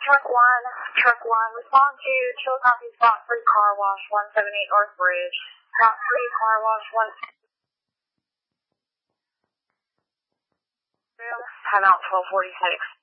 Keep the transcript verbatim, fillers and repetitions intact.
truck one, truck one, respond to Chillicothe Spot three car wash, one seven eight North Bridge. Spot three car wash, one. Time out twelve forty-six.